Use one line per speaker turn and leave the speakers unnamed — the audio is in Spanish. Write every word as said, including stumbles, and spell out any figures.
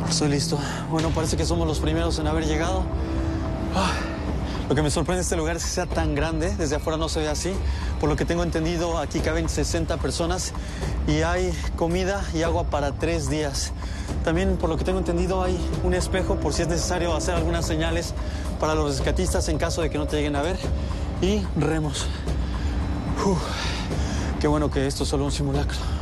Estoy listo. Bueno, parece que somos los primeros en haber llegado. Ah, lo que me sorprende de este lugar es que sea tan grande. Desde afuera no se ve así. Por lo que tengo entendido, aquí caben sesenta personas y hay comida y agua para tres días. También, por lo que tengo entendido, hay un espejo por si es necesario hacer algunas señales para los rescatistas en caso de que no te lleguen a ver. Y remos. Uf, qué bueno que esto es solo un simulacro.